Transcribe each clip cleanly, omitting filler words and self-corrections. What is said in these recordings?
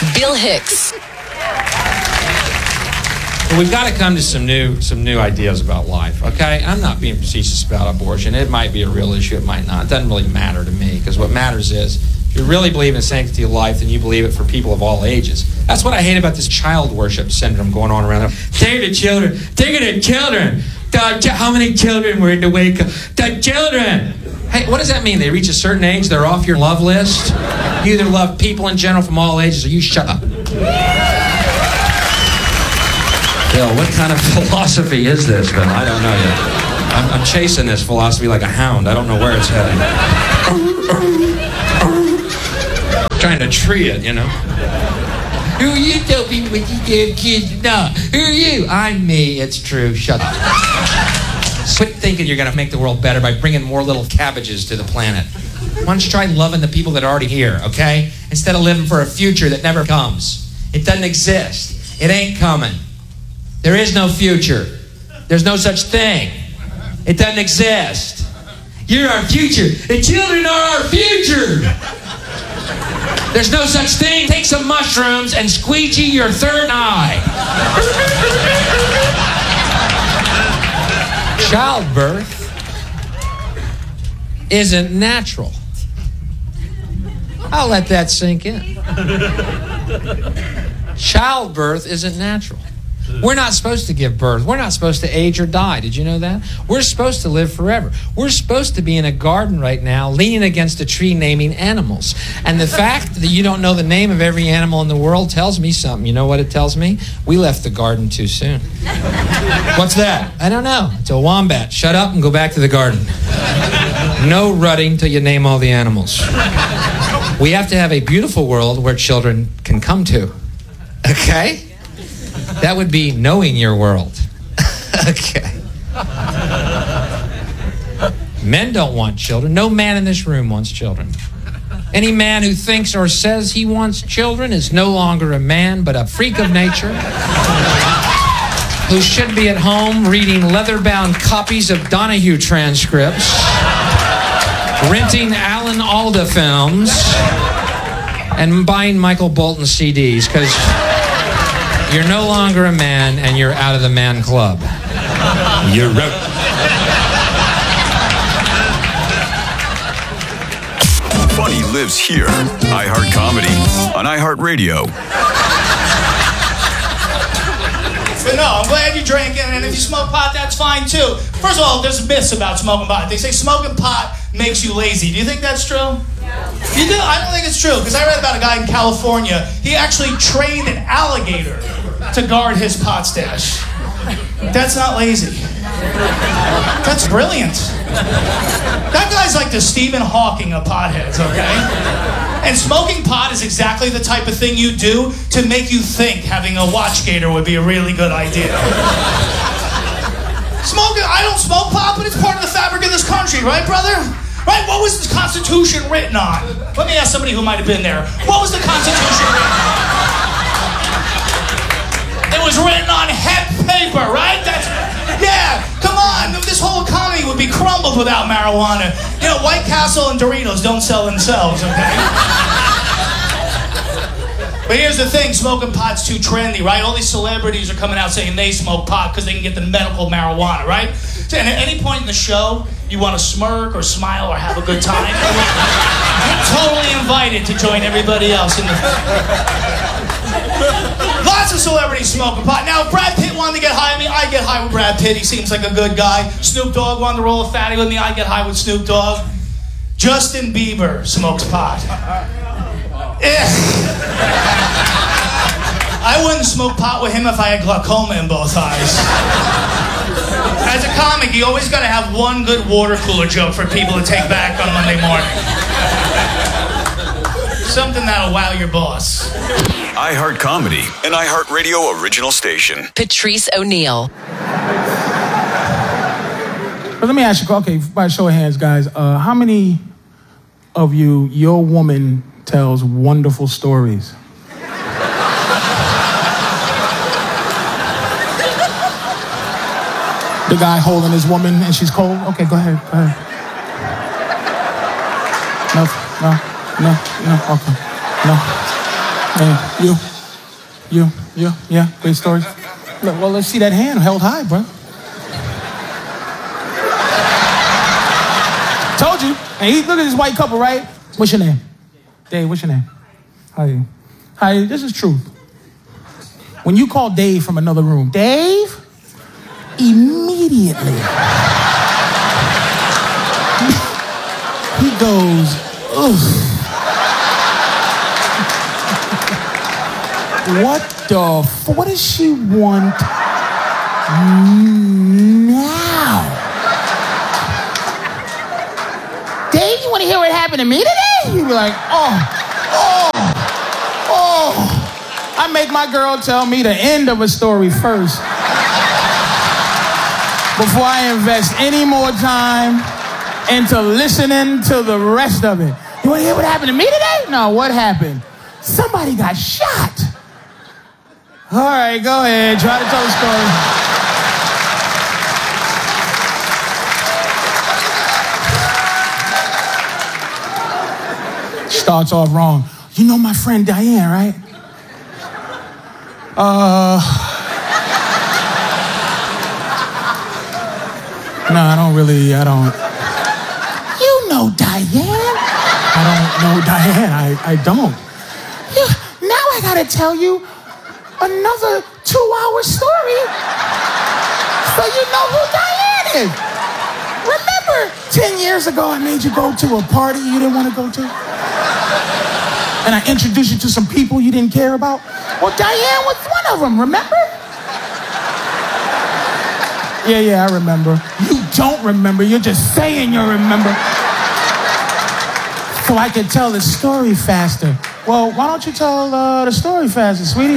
Bill Hicks. Well, we've got to come to some new ideas about life, okay? I'm not being facetious about abortion. It might be a real issue, it might not. It doesn't really matter to me, because what matters is, if you really believe in the sanctity of life, then you believe it for people of all ages. That's what I hate about this child worship syndrome going on around them. Take the children. Take the children. How many children were in the wake of the children? Hey, what does that mean? They reach a certain age, they're off your love list? You either love people in general from all ages, or you shut up. Bill, what kind of philosophy is this, Bill? I don't know yet. I'm chasing this philosophy like a hound. I don't know where it's heading. Trying to tree it, you know. Who are you? Don't be with you damn kids. No. Who are you? I'm me. It's true. Shut up. Quit thinking you're going to make the world better by bringing more little cabbages to the planet. Why don't you try loving the people that are already here, okay? Instead of living for a future that never comes. It doesn't exist. It ain't coming. There is no future. There's no such thing. It doesn't exist. You're our future. The children are our future. There's no such thing. Take some mushrooms and squeegee your third eye. Childbirth isn't natural. I'll let that sink in. Childbirth isn't natural. We're not supposed to give birth. We're not supposed to age or die. Did you know that? We're supposed to live forever. We're supposed to be in a garden right now, leaning against a tree, naming animals. And the fact that you don't know the name of every animal in the world tells me something. You know what it tells me? We left the garden too soon. What's that? I don't know. It's a wombat. Shut up and go back to the garden. No rutting till you name all the animals. We have to have a beautiful world where children can come to. Okay? That would be knowing your world. Okay. Men don't want children. No man in this room wants children. Any man who thinks or says he wants children is no longer a man, but a freak of nature who should be at home reading leather-bound copies of Donahue transcripts, renting Alan Alda films, and buying Michael Bolton CDs, because you're no longer a man, and you're out of the man club. You're out. Funny lives here. iHeart Comedy on iHeartRadio. But no, I'm glad you're drinking, and if you smoke pot, that's fine too. First of all, there's myths about smoking pot. They say smoking pot makes you lazy. Do you think that's true? Yeah. You do? I don't think it's true, because I read about a guy in California. He actually trained an alligator to guard his pot stash. That's not lazy. That's brilliant. That guy's like the Stephen Hawking of potheads, okay? And smoking pot is exactly the type of thing you do to make you think having a watch gator would be a really good idea. Smoking, I don't smoke pot, but it's part of the fabric of this country, right, brother? Right? What was the Constitution written on? Let me ask somebody who might have been there. What was the Constitution written on? It was written on hemp paper, right? Yeah, come on. This whole economy would be crumbled without marijuana. You know, White Castle and Doritos don't sell themselves, okay? But here's the thing, smoking pot's too trendy, right? All these celebrities are coming out saying they smoke pot because they can get the medical marijuana, right? So, and at any point in the show, you want to smirk or smile or have a good time, you're totally invited to join everybody else in the... Lots of celebrities smoking pot. Now, if Brad Pitt wanted to get high with me, I'd get high with Brad Pitt. He seems like a good guy. Snoop Dogg wanted to roll a fatty with me, I'd get high with Snoop Dogg. Justin Bieber smokes pot. I wouldn't smoke pot with him if I had glaucoma in both eyes. As a comic, you always got to have one good water cooler joke for people to take back on Monday morning. Something that'll wow your boss. iHeart Comedy, an iHeartRadio original station. Patrice O'Neal. But let me ask you, okay, by show of hands, guys, how many of you, your woman tells wonderful stories? The guy holding his woman and she's cold? Okay, go ahead. No, okay, no. Yeah, great stories. Look, well, let's see that hand held high, bro. Told you. Hey, look at this white couple, right? What's your name? Dave, what's your name? How are you? Hi, this is truth. When you call Dave from another room, Dave, immediately, he goes, ugh. What does she want now? Dave, you want to hear what happened to me today? You'd be like, oh. I make my girl tell me the end of a story first before I invest any more time into listening to the rest of it. You want to hear what happened to me today? No, what happened? Somebody got shot. All right, go ahead. Try to tell the story. Starts off wrong. You know my friend Diane, right? No, I don't. You know Diane? I don't know Diane. I don't. Now I gotta tell you another 2-hour story so you know who Diane is. Remember 10 years ago I made you go to a party you didn't want to go to? And I introduced you to some people you didn't care about? Well, Diane was one of them, remember? Yeah, I remember. You don't remember, you're just saying you remember. So I can tell the story faster. Well, why don't you tell the story faster, sweetie?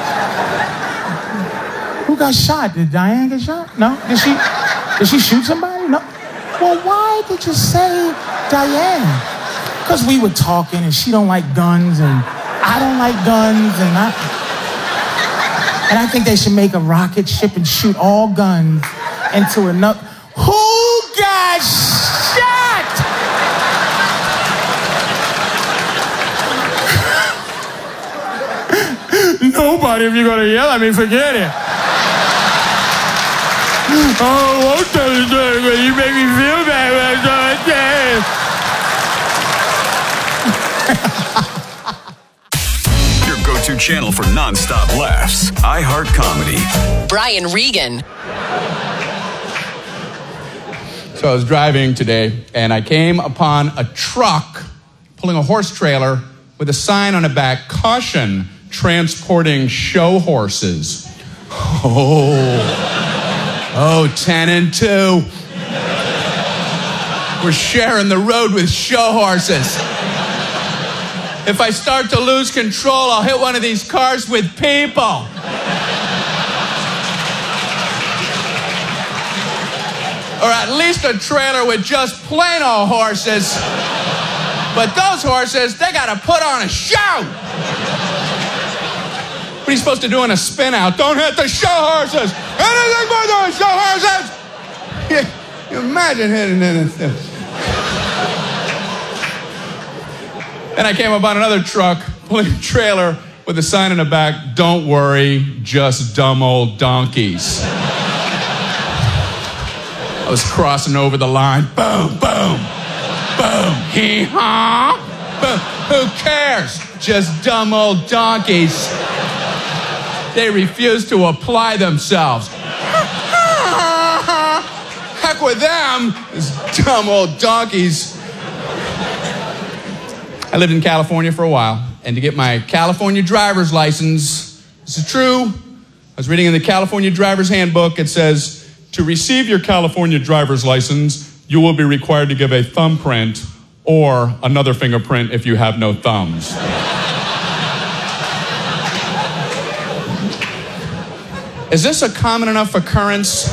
Who got shot? Did Diane get shot? No? Did she shoot somebody? No? Well, why did you say Diane? Because we were talking and she don't like guns and I don't like guns and I think they should make a rocket ship and shoot all guns into another. Who got shot? Nobody. If you're gonna yell at me, forget it. Oh, won't tell the story, but you make me feel bad when I tell it. Your go-to channel for non-stop laughs. iHeart Comedy. Brian Regan. So I was driving today, and I came upon a truck pulling a horse trailer with a sign on the back, "Caution, transporting show horses." Oh, 10 and 2. We're sharing the road with show horses. If I start to lose control, I'll hit one of these cars with people. Or at least a trailer with just plain old horses. But those horses, they gotta put on a show. What are you supposed to do in a spin out? Don't hit the show horses. Anything more than show horses. You imagine hitting anything. And I came upon another truck pulling a trailer with a sign in the back, "Don't worry, just dumb old donkeys." I was crossing over the line. Boom, boom, boom. Hee-haw. Boom. Who cares? Just dumb old donkeys. They refuse to apply themselves. Heck with them, these dumb old donkeys. I lived in California for a while, and to get my California driver's license, this is true, I was reading in the California Driver's Handbook, it says, to receive your California driver's license, you will be required to give a thumbprint or another fingerprint if you have no thumbs. Is this a common enough occurrence?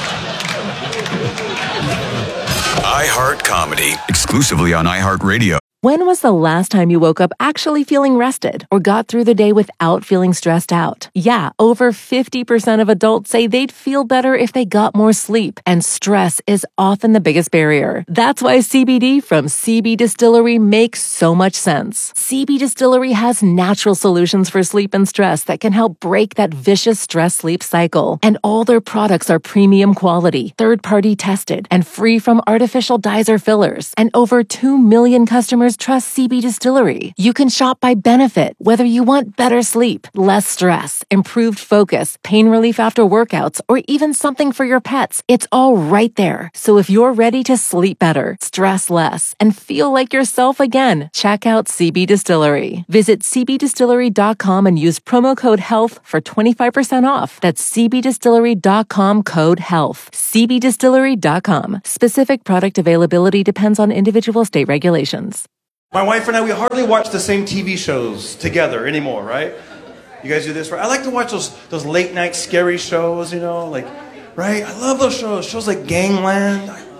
iHeart Comedy. Exclusively on iHeartRadio. When was the last time you woke up actually feeling rested or got through the day without feeling stressed out? Yeah, over 50% of adults say they'd feel better if they got more sleep, and stress is often the biggest barrier. That's why CBD from CB Distillery makes so much sense. CB Distillery has natural solutions for sleep and stress that can help break that vicious stress-sleep cycle. And all their products are premium quality, third-party tested, and free from artificial dyes or fillers. And over 2 million customers trust CB Distillery. You can shop by benefit, whether you want better sleep, less stress, improved focus, pain relief after workouts, or even something for your pets. It's all right there. So if you're ready to sleep better, stress less, and feel like yourself again, check out CB Distillery. Visit cbdistillery.com and use promo code HEALTH for 25% off. That's cbdistillery.com, code HEALTH. cbdistillery.com. Specific product availability depends on individual state regulations. My wife and I, we hardly watch the same TV shows together anymore, right? You guys do this, right? I like to watch those late night scary shows, you know, like, right? I love those shows. Shows like Gangland. I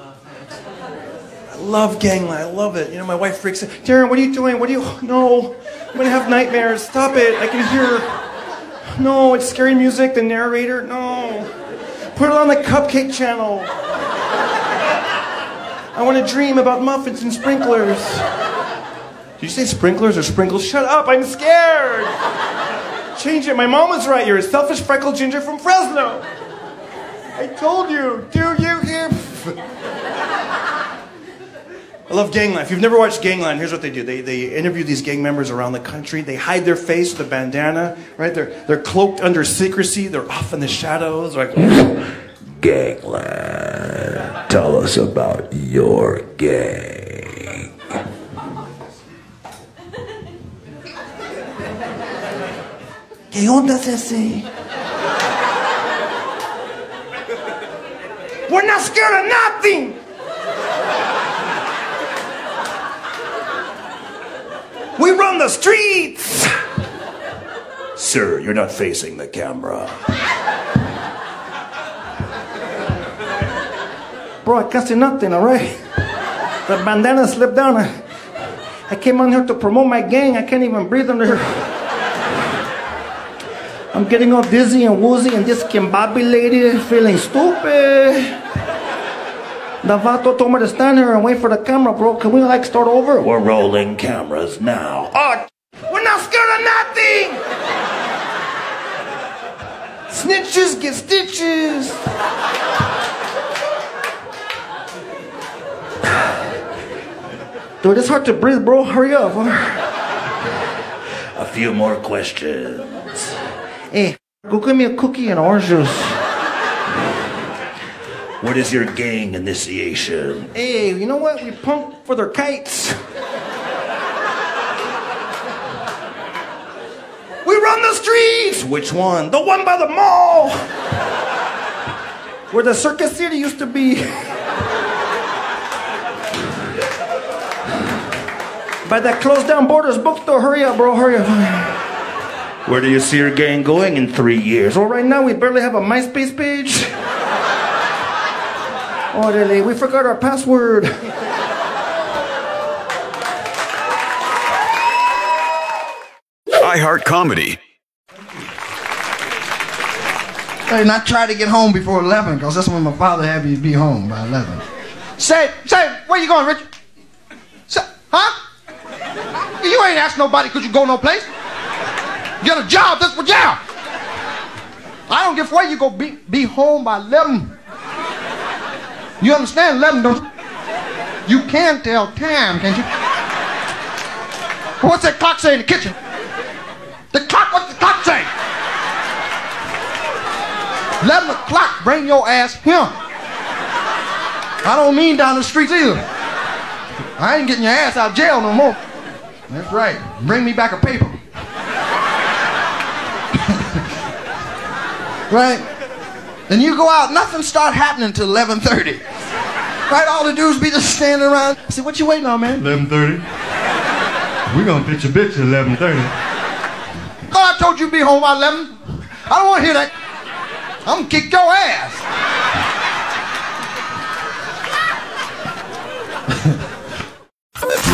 love Gangland. I love it. You know, my wife freaks out. Darren, what are you doing? No, I'm going to have nightmares. Stop it. I can hear. No, it's scary music. The narrator. No. Put it on the Cupcake Channel. I want to dream about muffins and sprinklers. Did you say sprinklers or sprinkles? Shut up, I'm scared. Change it. My mom was right. You're a selfish freckled ginger from Fresno. I told you. Do you hear? I love Gangland. If you've never watched Gangland, here's what they do. They interview these gang members around the country. They hide their face with a bandana, right? They're cloaked under secrecy. They're off in the shadows. Like, Gangland, tell us about your gang. ¿Qué onda es ese? We're not scared of nothing. We run the streets. Sir, you're not facing the camera. Bro, I can't see nothing, all right? The bandana slipped down. I came on here to promote my gang. I can't even breathe under here. I'm getting all dizzy and woozy and discombobulated, feeling stupid. The vato told me to stand here and wait for the camera, bro. Can we, start over? We're rolling cameras now. Oh, we're not scared of nothing! Snitches get stitches. Dude, it's hard to breathe, bro. Hurry up. A few more questions. Hey, go get me a cookie and orange juice. What is your gang initiation? Hey, you know what? We punk for their kites. We run the streets! Which one? The one by the mall! Where the Circus City used to be. By that closed down Borders bookstore. Hurry up, bro, hurry up. Where do you see your gang going in 3 years? Well, right now we barely have a MySpace page. Oh, really? We forgot our password. iHeart Comedy. Hey, and I try to get home before 11, because that's when my father had me be home, by 11. Say, where you going, Richard? Say, huh? You ain't asked nobody could you go no place. Get a job, that's what job. I don't give a where you go be home by 11. You understand 11, don't you? You can tell time, can't you? What's that clock say in the kitchen? The clock, what's the clock say? 11 o'clock, bring your ass here. I don't mean down the streets either. I ain't getting your ass out of jail no more. That's right, bring me back a paper. Right? And you go out, nothing start happening till 11:30. Right? All the dudes be just standing around. I said, what you waiting on, man? 11:30. We're gonna pitch a bitch at 11:30. Oh, I told you to be home by 11. I don't want to hear that. I'm gonna kick your ass.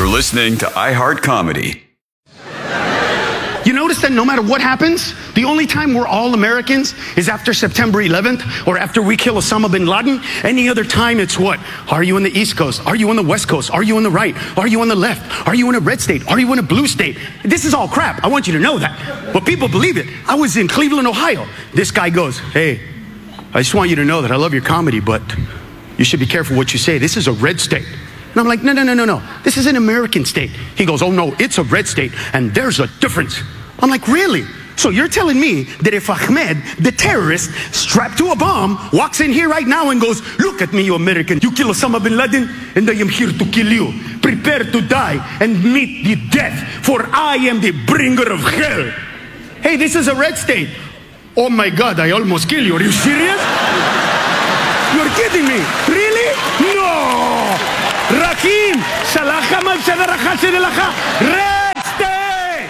You're listening to iHeart Comedy. You notice that no matter what happens, the only time we're all Americans is after September 11th or after we kill Osama bin Laden. Any other time, it's what? Are you on the East Coast? Are you on the West Coast? Are you on the right? Are you on the left? Are you in a red state? Are you in a blue state? This is all crap. I want you to know that. But people believe it. I was in Cleveland, Ohio. This guy goes, hey, I just want you to know that I love your comedy, but you should be careful what you say. This is a red state. And I'm like, no. This is an American state. He goes, oh no, it's a red state, and there's a difference. I'm like, really? So you're telling me that if Ahmed, the terrorist, strapped to a bomb, walks in here right now and goes, look at me, you American, you kill Osama bin Laden, and I am here to kill you. Prepare to die and meet the death, for I am the bringer of hell. Hey, this is a red state. Oh my God, I almost kill you. Are you serious? You're kidding me. Really? No. Rakim, Salaha mal Sadaraha Sedelaha. Red state.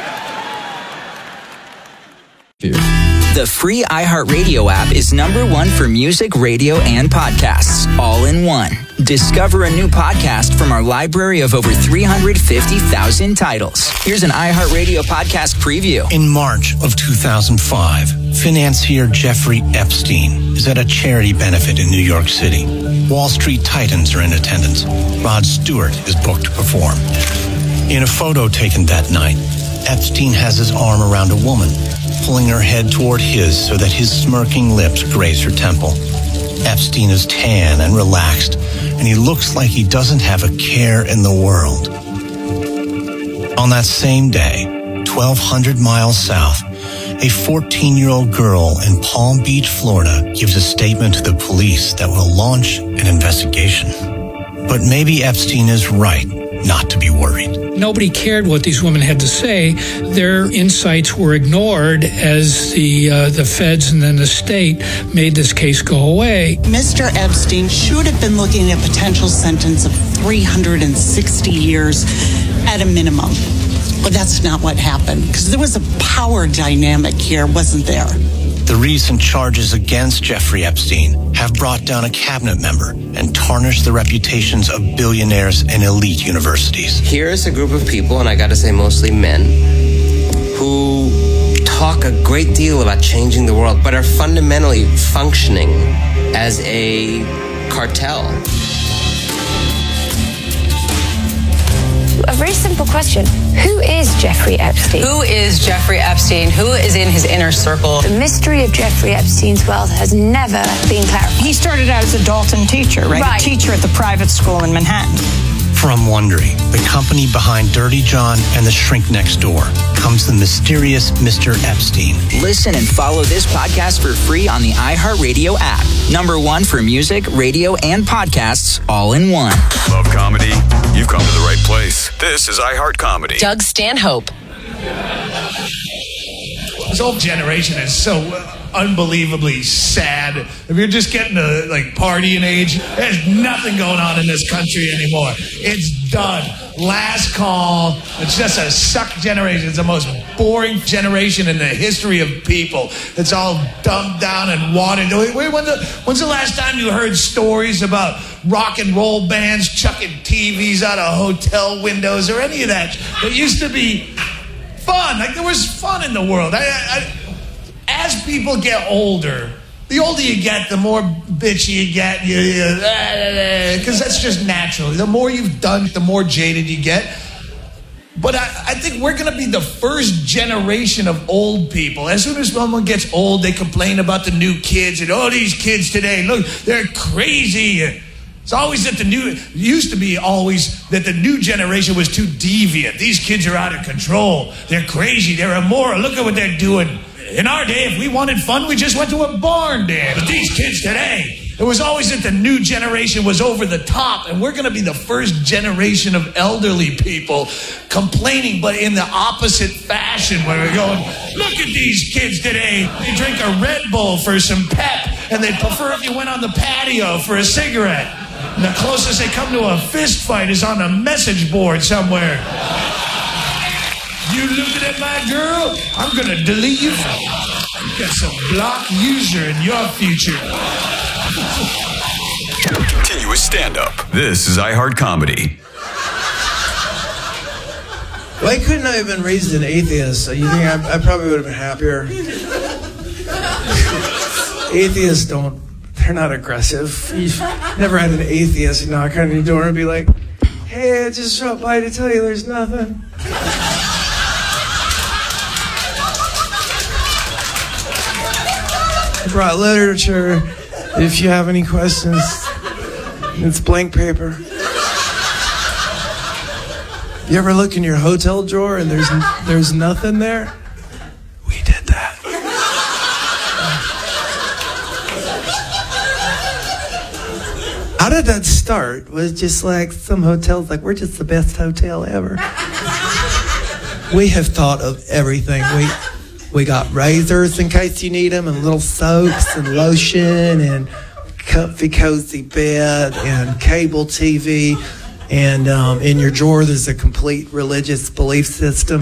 The free iHeartRadio app is #1 for music, radio, and podcasts, all in one. Discover a new podcast from our library of over 350,000 titles. Here's an iHeartRadio podcast preview. In March of 2005, financier Jeffrey Epstein is at a charity benefit in New York City. Wall Street titans are in attendance. Rod Stewart is booked to perform. In a photo taken that night, Epstein has his arm around a woman, pulling her head toward his so that his smirking lips graze her temple. Epstein is tan and relaxed, and he looks like he doesn't have a care in the world. On that same day, 1,200 miles south, a 14-year-old girl in Palm Beach, Florida, gives a statement to the police that will launch an investigation. But maybe Epstein is right not to be worried. Nobody cared what these women had to say. Their insights were ignored as the feds and then the state made this case go away. Mr. Epstein should have been looking at a potential sentence of 360 years at a minimum. But that's not what happened, because there was a power dynamic here, wasn't there? The recent charges against Jeffrey Epstein have brought down a cabinet member and tarnished the reputations of billionaires and elite universities. Here's a group of people, and I gotta say mostly men, who talk a great deal about changing the world, but are fundamentally functioning as a cartel. A very simple question. Who is Jeffrey Epstein? Who is Jeffrey Epstein? Who is in his inner circle? The mystery of Jeffrey Epstein's wealth has never been clarified. He started out as a Dalton teacher, right? A teacher at the private school in Manhattan. From Wondery, the company behind Dirty John and The Shrink Next Door, comes the mysterious Mr. Epstein. Listen and follow this podcast for free on the iHeartRadio app. #1 for music, radio, and podcasts, all in one. Love comedy? You've come to the right place. This is iHeart Comedy. Doug Stanhope. This whole generation is so unbelievably sad. If you're just getting to partying age, there's nothing going on in this country anymore. It's done. Last call. It's just a suck generation. It's the most boring generation in the history of people. It's all dumbed down and watered. When's the last time you heard stories about rock and roll bands chucking TVs out of hotel windows or any of that? It used to be fun. There was fun in the world. As people get older, the older you get, the more bitchy you get. Because that's just natural. The more you've done, the more jaded you get. But I think we're going to be the first generation of old people. As soon as someone gets old, they complain about the new kids. And, these kids today, look, they're crazy. It's always that used to be always that the new generation was too deviant. These kids are out of control. They're crazy. They're immoral. Look at what they're doing. In our day, if we wanted fun, we just went to a barn dance. But these kids today, it was always that the new generation was over the top, and we're going to be the first generation of elderly people complaining, but in the opposite fashion, where we're going, look at these kids today. They drink a Red Bull for some pep, and they'd prefer if you went on the patio for a cigarette. And the closest they come to a fist fight is on a message board somewhere. You looking at my girl? I'm going to delete you. You got some block user in your future. Continuous stand-up. This is iHeart Comedy. Why couldn't I have been raised an atheist? You think I probably would have been happier? Atheists they're not aggressive. You've never had an atheist knock on your door and be like, hey, I just dropped by to tell you there's nothing. I brought literature. If you have any questions, it's blank paper. You ever look in your hotel drawer and there's nothing there? We did that. How did that start? Was just like some hotels like, we're just the best hotel ever. We have thought of everything. We got razors in case you need them, and little soaps and lotion and comfy cozy bed and cable TV. And in your drawer, there's a complete religious belief system.